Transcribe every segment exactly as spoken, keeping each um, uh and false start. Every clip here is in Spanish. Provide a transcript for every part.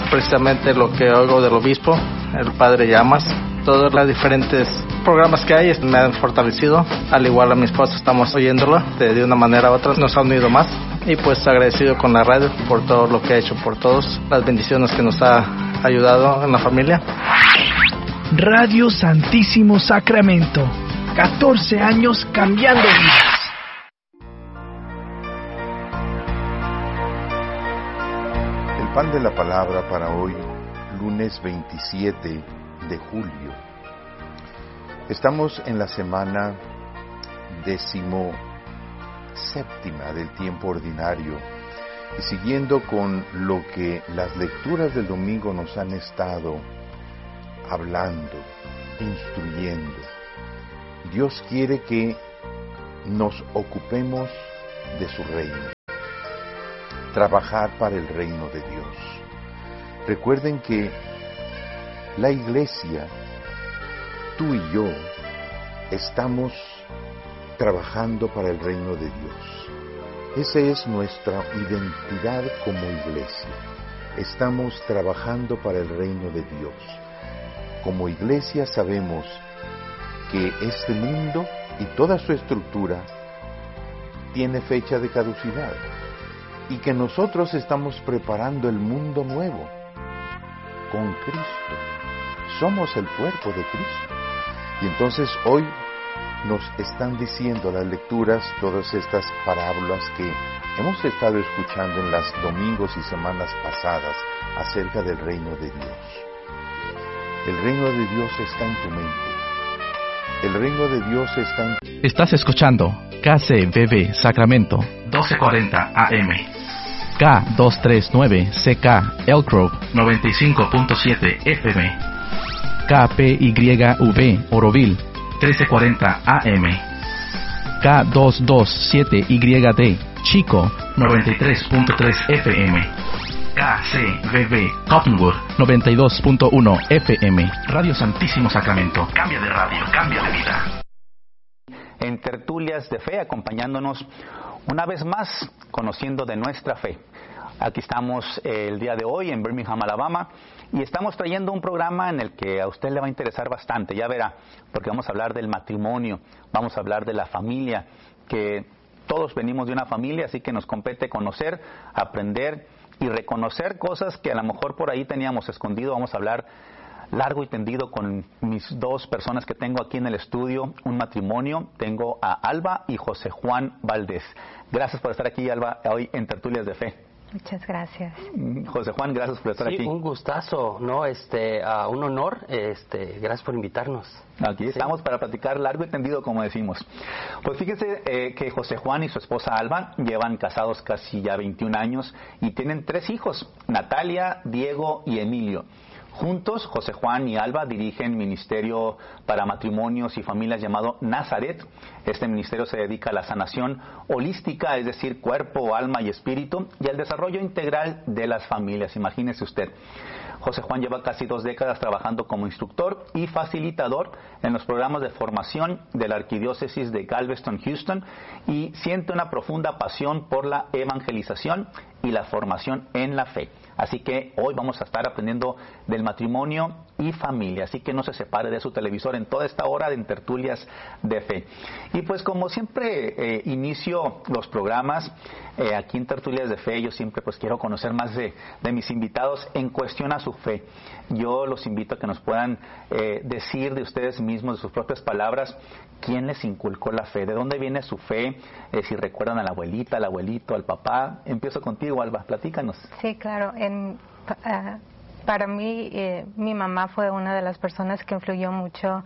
precisamente lo que oigo del obispo, el padre Llamas. Todos los diferentes programas que hay me han fortalecido, al igual a mi esposa estamos oyéndolo de, de una manera u otra, nos ha unido más, y pues agradecido con la radio por todo lo que ha hecho por todos, las bendiciones que nos ha ayudado en la familia. Radio Santísimo Sacramento, catorce años cambiando vidas. El pan de la palabra para hoy, lunes veintisiete de julio. Estamos en la semana décimo séptima del tiempo ordinario y siguiendo con lo que las lecturas del domingo nos han estado hablando, instruyendo. Dios quiere que nos ocupemos de su reino, trabajar para el reino de Dios. Recuerden que la iglesia, tú y yo, estamos trabajando para el reino de Dios. Esa es nuestra identidad como iglesia. Estamos trabajando para el reino de Dios. Como iglesia sabemos que este mundo y toda su estructura tiene fecha de caducidad y que nosotros estamos preparando el mundo nuevo con Cristo. Somos el cuerpo de Cristo. Y entonces hoy nos están diciendo las lecturas, todas estas parábolas que hemos estado escuchando en los domingos y semanas pasadas acerca del reino de Dios. El reino de Dios está en tu mente. El reino de Dios está en... Estás escuchando K C V V Sacramento doce cuarenta A M, K doscientos treinta y nueve C K Elk Grove noventa y cinco punto siete F M, K P Y V Oroville trece cuarenta A M, K doscientos veintisiete Y D Chico noventa y tres punto tres F M, K C V V Cottonwood noventa y dos punto uno F M. Radio Santísimo Sacramento. Cambia de radio, cambia de vida. En Tertulias de Fe, acompañándonos una vez más, conociendo de nuestra fe. Aquí estamos eh, el día de hoy en Birmingham, Alabama, y estamos trayendo un programa en el que a usted le va a interesar bastante, ya verá, porque vamos a hablar del matrimonio, vamos a hablar de la familia, que todos venimos de una familia, así que nos compete conocer, aprender y reconocer cosas que a lo mejor por ahí teníamos escondido. Vamos a hablar largo y tendido con mis dos personas que tengo aquí en el estudio, un matrimonio. Tengo a Alba y José Juan Valdés. Gracias por estar aquí, Alba, hoy en Tertulias de Fe. Muchas gracias. José Juan, gracias por estar sí, aquí. Sí, un gustazo, ¿no? Este, uh, un honor. Este, gracias por invitarnos. Aquí sí. estamos para platicar largo y tendido, como decimos. Pues fíjense eh, que José Juan y su esposa Alba llevan casados casi ya veintiún años y tienen tres hijos, Natalia, Diego y Emilio. Juntos, José Juan y Alba dirigen ministerio para matrimonios y familias llamado Nazaret. Este ministerio se dedica a la sanación holística, es decir, cuerpo, alma y espíritu, y al desarrollo integral de las familias. Imagínese usted. José Juan lleva casi dos décadas trabajando como instructor y facilitador en los programas de formación de la Arquidiócesis de Galveston, Houston, y siente una profunda pasión por la evangelización y la formación en la fe. Así que hoy vamos a estar aprendiendo del matrimonio y familia, así que no se separe de su televisor en toda esta hora de Tertulias de Fe. Y pues como siempre eh, inicio los programas eh, aquí en Tertulias de Fe, yo siempre pues quiero conocer más de, de mis invitados en cuestión a su fe. Yo los invito a que nos puedan eh, decir de ustedes mismos, de sus propias palabras, quién les inculcó la fe, de dónde viene su fe, eh, si recuerdan a la abuelita, al abuelito, al papá. Empiezo contigo, Alba, platícanos. Sí, claro. En, uh, para mí, eh, mi mamá fue una de las personas que influyó mucho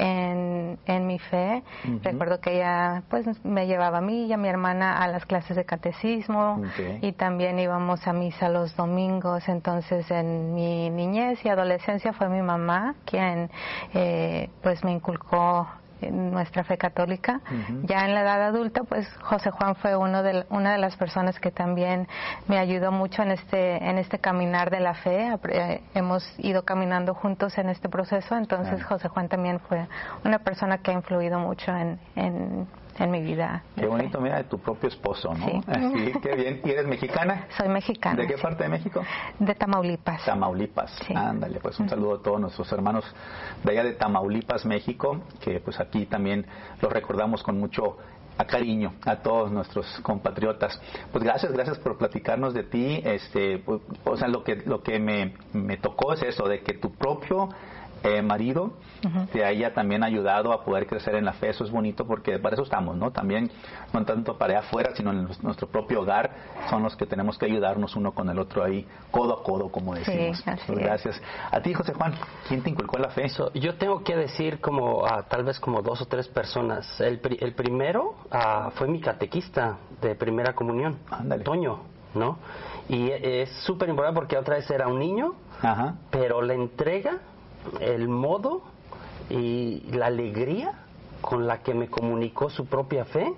en, en mi fe. Uh-huh. Recuerdo que ella pues me llevaba a mí y a mi hermana a las clases de catecismo, okay. Y también íbamos a misa los domingos. Entonces, en mi niñez y adolescencia fue mi mamá quien eh, pues me inculcó en nuestra fe católica. Uh-huh. Ya en la edad adulta, pues José Juan fue uno de, una de las personas que también me ayudó mucho en este en este caminar de la fe. Eh, hemos ido caminando juntos en este proceso, entonces uh-huh. José Juan también fue una persona que ha influido mucho en, en, en mi vida. Qué bonito, mira, de tu propio esposo, ¿no? Sí. Así, qué bien. ¿Y eres mexicana? Soy mexicana. ¿De qué sí. parte de México? De Tamaulipas. Tamaulipas. Sí. Ándale, pues un saludo a todos nuestros hermanos de allá de Tamaulipas, México, que pues aquí también los recordamos con mucho a cariño a todos nuestros compatriotas. Pues gracias, gracias por platicarnos de ti. Este, pues, o sea, lo que lo que me, me tocó es eso, de que tu propio Eh, marido uh-huh. te haya también ayudado a poder crecer en la fe. Eso es bonito porque para eso estamos, ¿no? También no tanto para allá afuera, sino en nuestro propio hogar son los que tenemos que ayudarnos uno con el otro ahí, codo a codo, como decimos. Sí, así pues gracias. Es. A ti, José Juan, ¿quién te inculcó la fe? So, yo tengo que decir como uh, tal vez como dos o tres personas. El, pri- el primero uh, fue mi catequista de primera comunión, Ándale. Toño, ¿no? Y es súper importante porque otra vez era un niño, Ajá. pero la entrega, el modo y la alegría con la que me comunicó su propia fe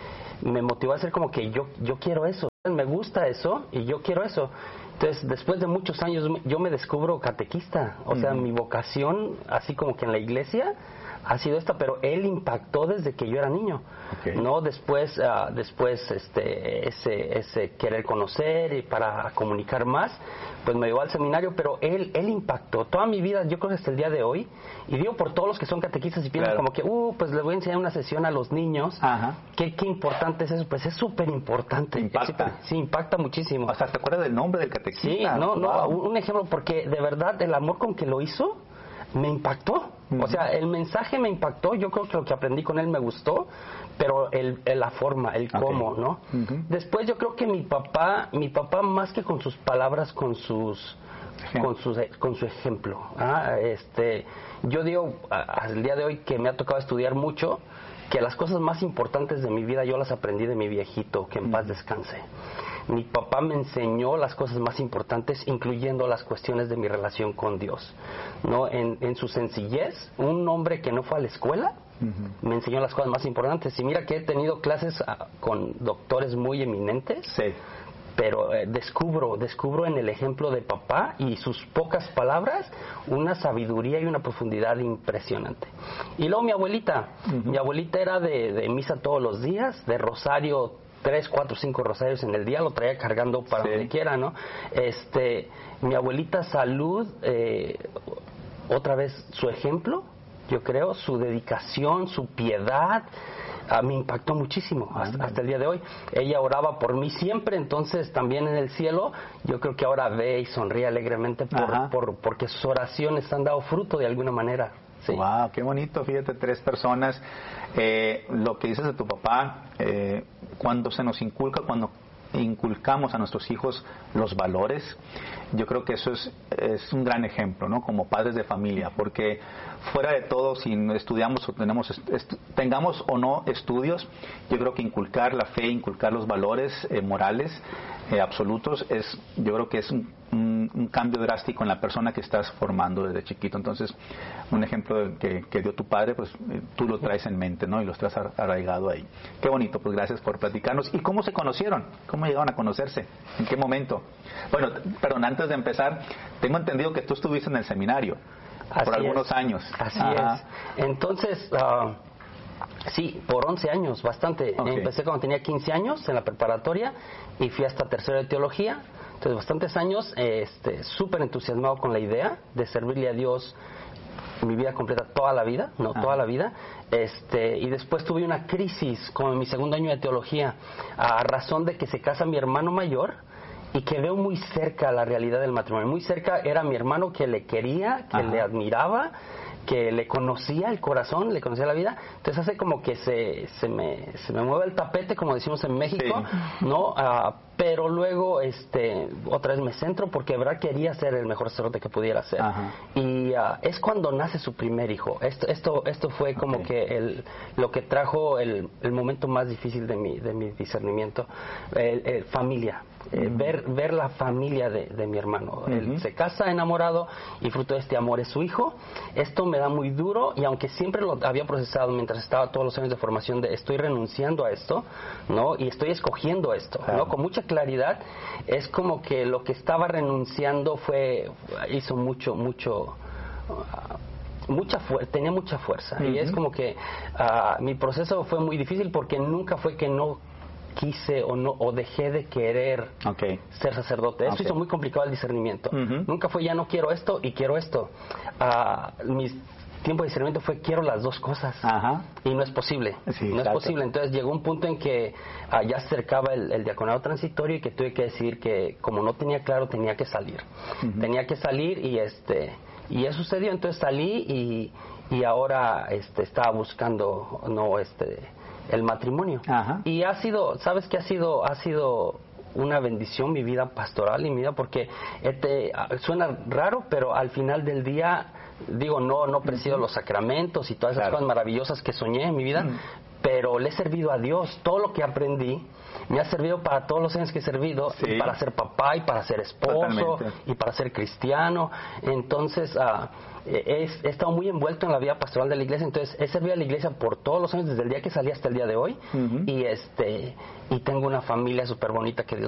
me motivó a hacer como que yo yo quiero eso, me gusta eso y yo quiero eso. Entonces, después de muchos años yo me descubro catequista, o sea, uh-huh. mi vocación, así como que en la iglesia, ha sido esta, pero él impactó desde que yo era niño. Okay. No después, uh, después este, ese, ese querer conocer y para comunicar más, pues me llevó al seminario, pero él, él impactó toda mi vida, yo creo que hasta el día de hoy, y digo por todos los que son catequistas y piensan claro. como que, uh, pues le voy a enseñar una sesión a los niños. Ajá. ¿Qué, qué importante es eso? Pues es súper importante. Impacta. Sí, impacta muchísimo. O sea, ¿te acuerdas del nombre del catequista? Sí, no, no, wow. un ejemplo, porque de verdad el amor con que lo hizo me impactó. Uh-huh. O sea, el mensaje me impactó, yo creo que lo que aprendí con él me gustó, pero el, el la forma, el cómo, okay. ¿no? Uh-huh. Después yo creo que mi papá, mi papá más que con sus palabras, con sus con su con su ejemplo. ¿ah? Este, yo digo al día de hoy que me ha tocado estudiar mucho, que las cosas más importantes de mi vida yo las aprendí de mi viejito, que en uh-huh. paz descanse. Mi papá me enseñó las cosas más importantes, incluyendo las cuestiones de mi relación con Dios, ¿no? En, en su sencillez, un hombre que no fue a la escuela uh-huh. me enseñó las cosas más importantes. Y mira que he tenido clases uh, con doctores muy eminentes, sí. pero eh, descubro, descubro en el ejemplo de papá y sus pocas palabras una sabiduría y una profundidad impresionante. Y luego mi abuelita, uh-huh. mi abuelita era de, de misa todos los días, de rosario, tres, cuatro, cinco rosarios en el día, lo traía cargando para sí. donde quiera, ¿no? Este, mi abuelita Salud, eh, otra vez su ejemplo, yo creo, su dedicación, su piedad, a mí me impactó muchísimo hasta, hasta el día de hoy. Ella oraba por mí siempre, entonces también en el cielo, yo creo que ahora ve y sonríe alegremente por, por, porque sus oraciones han dado fruto de alguna manera. Sí. Wow, qué bonito, fíjate, tres personas. Eh, lo que dices de tu papá, eh, cuando se nos inculca, cuando inculcamos a nuestros hijos los valores, yo creo que eso es, es un gran ejemplo, ¿no? Como padres de familia, porque fuera de todo, si estudiamos o tenemos, est- tengamos o no estudios, yo creo que inculcar la fe, inculcar los valores eh, morales eh, absolutos, es, yo creo que es un, un, un cambio drástico en la persona que estás formando desde chiquito. Entonces, un ejemplo que, que dio tu padre, pues eh, tú lo traes en mente, ¿no? Y lo estás arraigado ahí. Qué bonito, pues gracias por platicarnos. ¿Y cómo se conocieron? ¿Cómo llegaron a conocerse? ¿En qué momento? Bueno, perdón, antes de empezar, tengo entendido que tú estuviste en el seminario Así por algunos es. años. Así Ajá. es. Entonces, uh, sí, por once años, bastante. Okay. Empecé cuando tenía quince años en la preparatoria y fui hasta tercero de teología. Entonces, bastantes años, este, súper entusiasmado con la idea de servirle a Dios mi vida completa, toda la vida, no, ah. toda la vida. Este, y después tuve una crisis como en mi segundo año de teología, a razón de que se casa mi hermano mayor y que veo muy cerca la realidad del matrimonio. Muy cerca era mi hermano, que le quería, que Ajá. le admiraba, que le conocía el corazón, le conocía la vida. Entonces hace como que se, se, me, se me mueve el tapete, como decimos en México, sí. ¿no? Uh, pero luego este otra vez me centro porque de verdad quería ser el mejor sacerdote que pudiera ser. Ajá. Y uh, es cuando nace su primer hijo. Esto esto esto fue como okay. que el lo que trajo el, el momento más difícil de mi de mi discernimiento. El, el, familia. Eh, uh-huh. ver ver la familia de, de mi hermano. Uh-huh. Él se casa enamorado y fruto de este amor es su hijo. Esto me da muy duro, y aunque siempre lo había procesado mientras estaba todos los años de formación, de estoy renunciando a esto, ¿no? Y estoy escogiendo esto, claro. ¿no? Con mucha claridad. Es como que lo que estaba renunciando fue hizo mucho mucho uh, mucha fu- tenía mucha fuerza. Uh-huh. Y es como que uh, mi proceso fue muy difícil porque nunca fue que no quise o no o dejé de querer okay. ser sacerdote. Eso okay. hizo muy complicado el discernimiento. Uh-huh. Nunca fue ya no quiero esto y quiero esto. Uh, mis tiempo de discernimiento fue quiero las dos cosas. Ajá. Y no es posible. Sí, no exacto. es posible. Entonces llegó un punto en que uh, ya se acercaba el, el diaconado transitorio y que tuve que decidir que como no tenía claro tenía que salir. Uh-huh. Tenía que salir y este y eso sucedió. Entonces salí y, y ahora este estaba buscando no este el matrimonio. Ajá. Y ha sido, ¿sabes qué ha sido? Ha sido una bendición mi vida pastoral y mi vida porque este, suena raro, pero al final del día digo, no no presido uh-huh. los sacramentos y todas esas claro. cosas maravillosas que soñé en mi vida, uh-huh. pero le he servido a Dios. Todo lo que aprendí me ha servido para todos los años que he servido, sí. y para ser papá y para ser esposo Totalmente. Y para ser cristiano. Entonces uh, he, he estado muy envuelto en la vida pastoral de la iglesia. Entonces he servido a la iglesia por todos los años desde el día que salí hasta el día de hoy, uh-huh. y este y tengo una familia súper bonita que Dios